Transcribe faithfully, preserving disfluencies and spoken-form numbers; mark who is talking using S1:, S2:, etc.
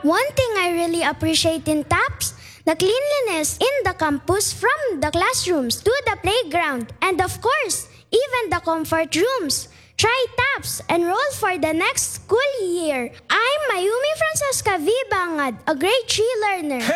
S1: One thing I really appreciate in TAPS, the cleanliness in the campus from the classrooms to the playground, and of course, even the comfort rooms. Try TAPS, enroll for the next school year. I'm Mayumi Francesca V. Bangad, a grade three learner.